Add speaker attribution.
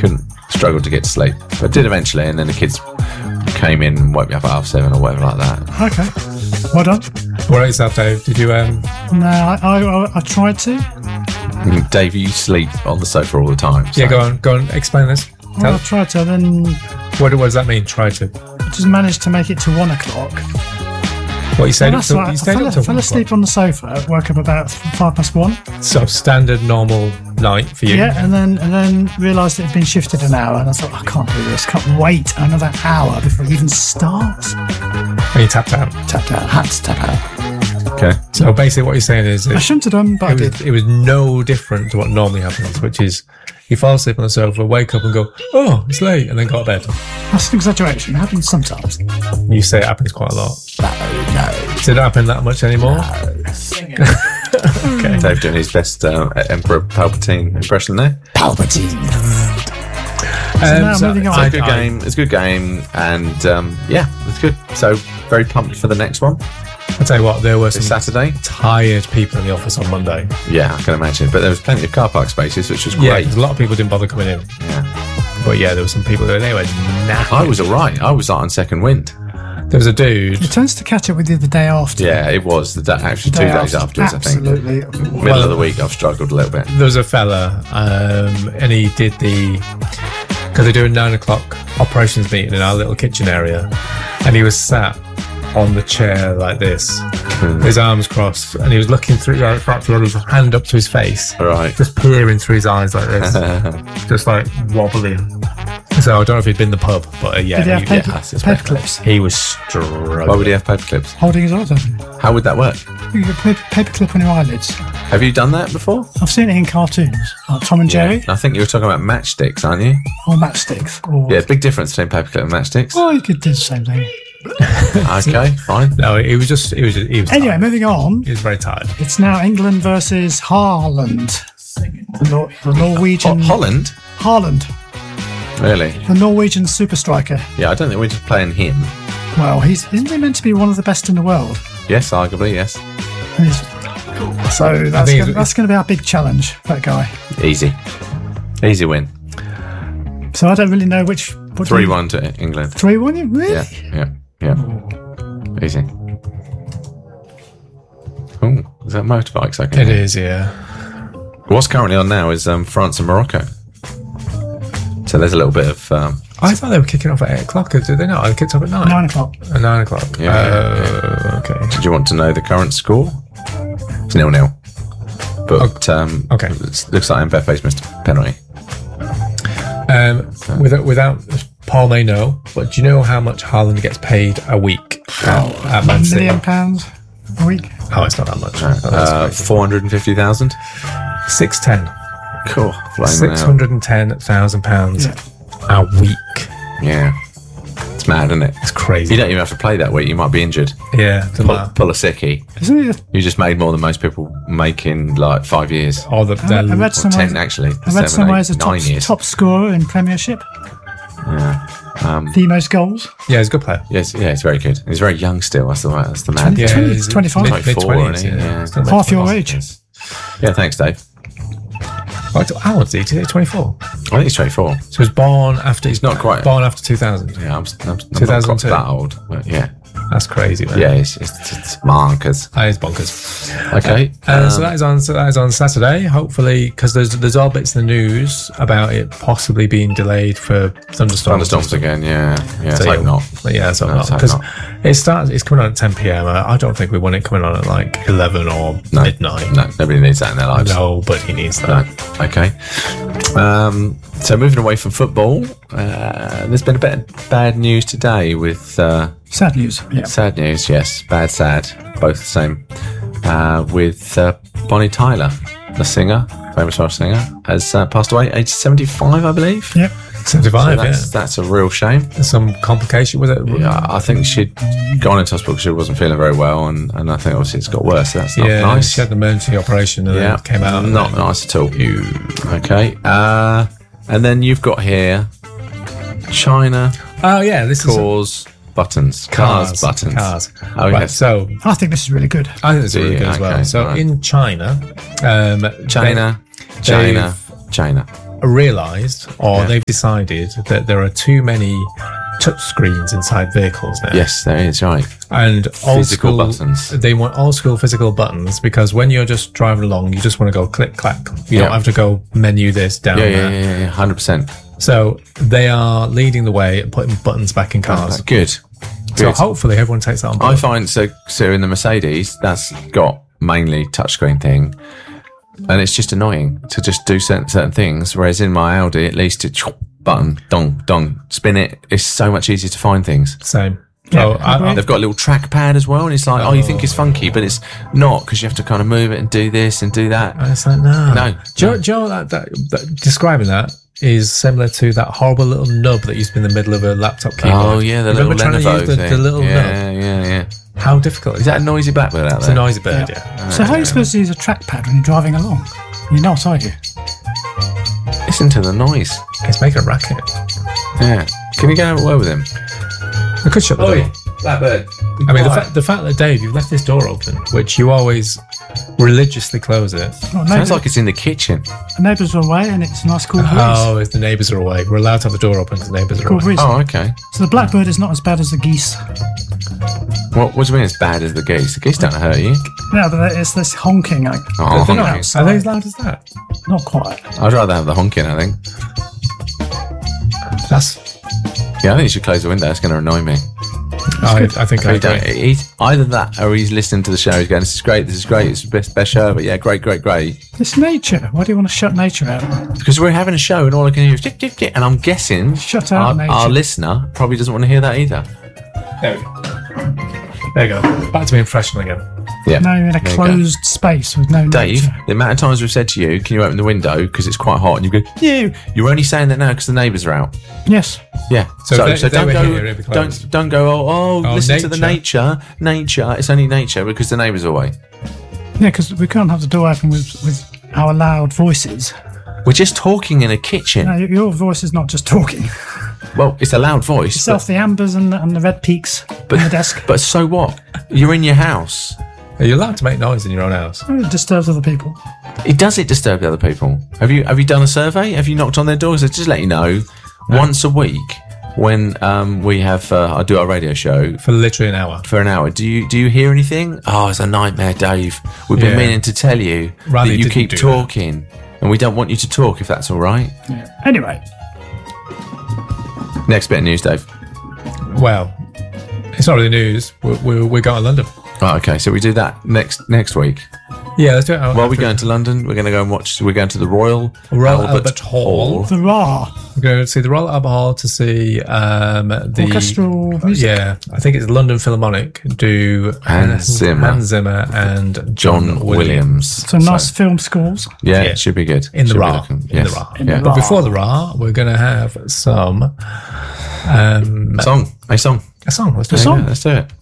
Speaker 1: struggled to get to sleep. But did eventually, and then the kids came in and woke me up at 7:30 or whatever like that.
Speaker 2: Okay. Well done.
Speaker 3: What about yourself, Dave? Did you...
Speaker 2: No, I tried to.
Speaker 1: Dave, you sleep on the sofa all the time. So.
Speaker 3: Yeah, go on, explain this.
Speaker 2: Well, I tried to, then
Speaker 3: What does that mean, try to?
Speaker 2: I just managed to make it to 1 o'clock.
Speaker 3: What, you stayed
Speaker 2: Well,
Speaker 3: up till... You stayed up till
Speaker 2: I fell asleep on the sofa, woke up about 1:05.
Speaker 3: So standard, normal night for you?
Speaker 2: Yeah, and then realised it had been shifted an hour, and I thought, I can't do this, can't wait another hour before it even starts.
Speaker 3: And you tapped out?
Speaker 2: Tapped out, had to tap out.
Speaker 1: Okay.
Speaker 3: So basically what you're saying is...
Speaker 2: I shouldn't have done, but I did.
Speaker 3: It was no different to what normally happens, which is you fall asleep on the sofa, wake up and go, oh, it's late, and then go to bed.
Speaker 2: That's an exaggeration. It happens sometimes.
Speaker 3: You say it happens quite a lot.
Speaker 2: No.
Speaker 3: Does it happen that much anymore?
Speaker 1: Okay. Dave doing his best Emperor Palpatine impression there.
Speaker 2: Palpatine. So now moving on.
Speaker 1: It's a good game. It's a good game, and yeah, it's good. So very pumped for the next one.
Speaker 3: I'll tell you what, there were some
Speaker 1: It's Saturday.
Speaker 3: tired people in the office on Monday.
Speaker 1: Yeah, I can imagine. But there was plenty of car park spaces, which was
Speaker 3: Yeah,
Speaker 1: great.
Speaker 3: 'cause a lot of people didn't bother coming in.
Speaker 1: Yeah.
Speaker 3: But yeah, there were some people there. They were knackered.
Speaker 1: I was all right. I was like on second wind.
Speaker 3: There was a dude.
Speaker 2: It tends to catch up with you the day after.
Speaker 1: Yeah, it was the day, actually 2 days afterwards.
Speaker 2: Absolutely.
Speaker 1: I think middle of the week I've struggled a little bit.
Speaker 3: There was a fella, and he did because they do a 9 o'clock operations meeting in our little kitchen area, and he was sat on the chair like this, his arms crossed, and he was looking through, with his hand up to his face,
Speaker 1: Right.
Speaker 3: just peering through his eyes like this, just like wobbling. So I don't know if he'd been in the pub, but yeah,
Speaker 2: Did he have paper,
Speaker 1: I suspect
Speaker 2: paper clips?
Speaker 3: he was struggling.
Speaker 1: Why would he have paper clips?
Speaker 2: Holding his eyes open.
Speaker 1: How would that work?
Speaker 2: You get paper clip on your eyelids.
Speaker 1: Have you done that before?
Speaker 2: I've seen it in cartoons, like Tom and Jerry,
Speaker 1: I think you were talking about matchsticks, aren't you?
Speaker 2: or matchsticks. Or,
Speaker 1: Yeah, big difference between paperclip and matchsticks.
Speaker 2: Well, you could do the same thing.
Speaker 1: Okay, fine.
Speaker 3: No, he was
Speaker 2: Anyway,
Speaker 3: tired.
Speaker 2: moving on.
Speaker 3: He was very tired.
Speaker 2: It's now England versus Haaland. The Norwegian...
Speaker 1: Holland?
Speaker 2: Haaland.
Speaker 1: Really?
Speaker 2: The Norwegian super striker.
Speaker 1: Yeah, I don't think we're just playing him.
Speaker 2: Well, isn't he meant to be one of the best in the world?
Speaker 1: Yes, arguably, yes.
Speaker 2: So that's
Speaker 3: think
Speaker 2: going to be our big challenge, that guy.
Speaker 1: Easy. Easy win.
Speaker 2: So I don't really know which...
Speaker 1: 3-1 to England.
Speaker 2: 3-1? Really?
Speaker 1: Yeah. Easy. Oh, is that motorbikes? I can
Speaker 3: It
Speaker 1: hear?
Speaker 3: is, yeah.
Speaker 1: What's currently on now is France and Morocco. So there's a little bit of...
Speaker 3: I thought they were kicking off at 8 o'clock. Did they not? They kicked off at 9?
Speaker 2: 9 o'clock.
Speaker 3: At 9 o'clock.
Speaker 1: Yeah.
Speaker 3: Okay.
Speaker 1: Did you want to know the current score? It's 0-0. But
Speaker 3: okay.
Speaker 1: It looks like Mbappe's missed a penalty.
Speaker 3: Without Paul may know, but do you know how much Haaland gets paid a week at Man
Speaker 2: £1
Speaker 3: City?
Speaker 2: million a week.
Speaker 3: Oh, it's not that much.
Speaker 1: 450,000.
Speaker 3: 610.
Speaker 1: Cool.
Speaker 3: £610,000 a week.
Speaker 1: Yeah. It's mad, isn't it?
Speaker 3: It's crazy.
Speaker 1: You don't even have to play that week. You might be injured.
Speaker 3: Yeah.
Speaker 1: Pull a sickie.
Speaker 2: Isn't he?
Speaker 1: You just made more than most people make in like 5 years.
Speaker 3: Or
Speaker 2: I read
Speaker 1: Or
Speaker 2: somewhere.
Speaker 1: 10 actually.
Speaker 2: I read
Speaker 1: 7,
Speaker 2: somewhere
Speaker 1: 8,
Speaker 2: as a
Speaker 1: 9 years.
Speaker 2: top scorer in Premiership.
Speaker 1: Yeah.
Speaker 2: The most goals.
Speaker 3: Yeah, he's a good player.
Speaker 1: Yes, yeah, he's very good. He's very young still. That's the mad.
Speaker 3: Yeah,
Speaker 2: Twenty-
Speaker 3: he's
Speaker 2: 25.
Speaker 3: Mid-20s,
Speaker 1: isn't he? Yeah.
Speaker 3: Still
Speaker 2: Half your
Speaker 3: mid-20s.
Speaker 2: age.
Speaker 1: Yeah, thanks, Dave.
Speaker 3: How old is he? Is he 24?
Speaker 1: I think he's 24.
Speaker 3: So he was born after...
Speaker 1: He's not quite.
Speaker 3: Born after 2000.
Speaker 1: Yeah, I'm not quite
Speaker 3: 2002.
Speaker 1: that old, but yeah.
Speaker 3: That's crazy, man.
Speaker 1: Yeah, it's bonkers.
Speaker 3: That is bonkers.
Speaker 1: Okay.
Speaker 3: So that is on Saturday. Hopefully, because there's all bits in the news about it possibly being delayed for thunderstorms
Speaker 1: again, yeah. Let's
Speaker 3: So
Speaker 1: hope not.
Speaker 3: But yeah, so
Speaker 1: Let's
Speaker 3: not
Speaker 1: hope
Speaker 3: because it's coming on at 10 p.m. I don't think we want it coming on at like 11 or midnight.
Speaker 1: No, nobody needs that in their lives.
Speaker 3: Nobody needs that.
Speaker 1: No. Okay. So moving away from football, there's been a bit of bad news today with
Speaker 2: Sad news. Yeah.
Speaker 1: sad news. Yes, bad, sad, both the same. With Bonnie Tyler, the singer, famous Irish singer, has passed away, age 75, I believe.
Speaker 2: Yep.
Speaker 3: 75,
Speaker 1: That's a real shame.
Speaker 3: There's some complication with it.
Speaker 1: Yeah, I think she'd gone into hospital because she wasn't feeling very well, and I think obviously it's got worse. So that's not nice.
Speaker 3: She had an emergency operation and then came out.
Speaker 1: Not nice at all. Okay. And then you've got here China
Speaker 3: Oh, yeah. This is...
Speaker 1: cars buttons. Cars buttons.
Speaker 3: Cars.
Speaker 1: Oh,
Speaker 3: Right,
Speaker 1: yes.
Speaker 3: so
Speaker 2: I think this is really good.
Speaker 3: I think it's really good as well.
Speaker 1: Okay,
Speaker 3: So
Speaker 1: right.
Speaker 3: in China,
Speaker 1: China.
Speaker 3: realised, or
Speaker 1: Yeah.
Speaker 3: they've decided that there are too many touch screens inside vehicles now.
Speaker 1: Yes, there is, right.
Speaker 3: And old
Speaker 1: Physical
Speaker 3: school
Speaker 1: buttons.
Speaker 3: They want old school physical buttons because when you're just driving along, you just want to go click clack. You
Speaker 1: Yeah.
Speaker 3: don't have to go menu this down
Speaker 1: Yeah,
Speaker 3: there.
Speaker 1: yeah, 100%.
Speaker 3: So they are leading the way and putting buttons back in cars.
Speaker 1: Good.
Speaker 3: So
Speaker 1: Good.
Speaker 3: hopefully everyone takes that on board.
Speaker 1: I find so in the Mercedes that's got mainly touchscreen thing, and it's just annoying to just do certain things. Whereas in my Audi, at least it's button dong dong spin it. It's so much easier to find things.
Speaker 3: Same.
Speaker 2: Yeah,
Speaker 1: They've got a little trackpad as well, and it's like, oh, you think it's funky, but it's not because you have to kind of move it and do this and do that.
Speaker 3: And it's like, no.
Speaker 1: No.
Speaker 3: Do you know that describing that is similar to that horrible little nub that used to be in the middle of a laptop keyboard?
Speaker 1: Oh yeah, the
Speaker 3: Remember
Speaker 1: little
Speaker 3: trying to
Speaker 1: Lenovo
Speaker 3: use the
Speaker 1: thing.
Speaker 3: little nub?
Speaker 1: Yeah.
Speaker 3: How difficult
Speaker 1: Is that a noisy blackbird out
Speaker 3: It's
Speaker 1: there?
Speaker 3: a noisy bird, yeah.
Speaker 2: So how are you supposed to use a trackpad when you're driving along? You're not, are you?
Speaker 1: Listen to the noise.
Speaker 3: It's making a racket.
Speaker 1: Yeah. Can you go have a word with him?
Speaker 3: I could shut the door.
Speaker 1: blackbird.
Speaker 3: I mean, the fact that, Dave, you've left this door open, which you always religiously close it.
Speaker 2: Well,
Speaker 1: Sounds like it's in the kitchen.
Speaker 2: the neighbours are away and it's a nice cool breeze.
Speaker 3: Oh, if the neighbours are away. We're allowed to have the door open because the neighbours are
Speaker 2: Cool
Speaker 3: away.
Speaker 2: breeze.
Speaker 1: Oh, okay.
Speaker 2: So the blackbird is not as bad as the geese.
Speaker 1: What do you mean it's bad as the geese? The geese don't hurt you.
Speaker 2: No, but it's this honking. Like,
Speaker 1: Oh,
Speaker 2: they're not
Speaker 1: honking.
Speaker 2: outside.
Speaker 3: Are they as loud as that?
Speaker 2: Not quite.
Speaker 1: I'd rather have the honking, I think.
Speaker 3: That's.
Speaker 1: Yeah, I think you should close the window. It's going to annoy me.
Speaker 3: I think I
Speaker 1: He don't-
Speaker 3: agree.
Speaker 1: he's either that or he's listening to the show. He's going, this is great, it's the best show ever. Yeah, great.
Speaker 2: It's nature. Why do you want to shut nature out?
Speaker 1: Because we're having a show and all I can hear is tick, tick, tick. And I'm guessing
Speaker 2: Shut out nature.
Speaker 1: our listener probably doesn't want to hear that either.
Speaker 3: There we go. There you go. Back to being professional again.
Speaker 1: Yeah.
Speaker 2: No, you're in a
Speaker 1: There you go.
Speaker 2: closed space with no
Speaker 1: Dave,
Speaker 2: nature.
Speaker 1: the amount of times we've said to you, can you open the window because it's quite hot? And you go, yeah. You're only saying that now because the neighbours are out.
Speaker 2: Yes.
Speaker 1: Yeah.
Speaker 3: So if they
Speaker 1: don't
Speaker 3: were
Speaker 1: go.
Speaker 3: here, it'd be closed.
Speaker 1: Don't go. Oh, listen to the
Speaker 3: nature.
Speaker 1: nature. It's only nature because the neighbours are away.
Speaker 2: Yeah, because we can't have the door open with our loud voices.
Speaker 1: We're just talking in a kitchen.
Speaker 2: No, your voice is not just talking.
Speaker 1: Well, it's a loud voice.
Speaker 2: Yourself, the ambers and the red peaks on the desk.
Speaker 1: But so what? You're in your house.
Speaker 3: Are you allowed to make noise in your own house?
Speaker 2: It disturbs other people.
Speaker 1: It disturb the other people. Have you done a survey? Have you knocked on their doors? Just let you know, once a week when we have I do our radio show
Speaker 3: For literally an hour.
Speaker 1: for an hour. Do you hear anything? Oh, it's a nightmare, Dave. We've been
Speaker 3: Yeah.
Speaker 1: meaning to tell you
Speaker 3: Rather
Speaker 1: that
Speaker 3: you
Speaker 1: you
Speaker 3: didn't
Speaker 1: keep
Speaker 3: do that.
Speaker 1: talking, and we don't want you to talk if that's all right.
Speaker 2: Anyway,
Speaker 1: Next bit of news, Dave.
Speaker 3: Well, it's not really news. We're going to London.
Speaker 1: Right, okay, so we do that next week.
Speaker 3: Yeah, let's do it.
Speaker 1: Well, we're going to London. We're going to go and watch. We're going to the Royal
Speaker 3: Albert Hall.
Speaker 2: the raw
Speaker 3: We're going to see the Royal Albert Hall to see the
Speaker 2: orchestral music.
Speaker 3: Yeah, I think it's London Philharmonic do
Speaker 1: Hans Zimmer.
Speaker 3: Hans Zimmer and
Speaker 1: John Williams.
Speaker 2: Some nice film scores.
Speaker 1: Yeah,
Speaker 3: Yeah.
Speaker 1: it should be good.
Speaker 3: in the
Speaker 1: Should be
Speaker 3: Ra.
Speaker 1: looking-
Speaker 3: In
Speaker 1: yes.
Speaker 3: the Ra.
Speaker 1: Yeah.
Speaker 3: But before the Ra, we're going to have some
Speaker 1: A song.
Speaker 3: a song. Let's do
Speaker 1: Yeah,
Speaker 3: it.
Speaker 1: let's do it.